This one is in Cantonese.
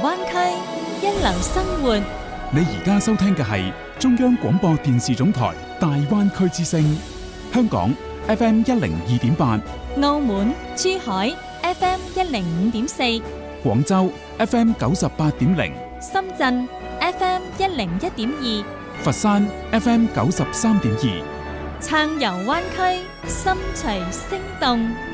灣區，一流生活。 你而家收聽嘅係中央廣播電視總台大灣區之聲，香港 FM102.8， 澳門、珠海 FM105.4， 廣州 FM98.0， 深圳 FM101.2， 佛山 FM93.2， 撐遊灣區，心隨聲動。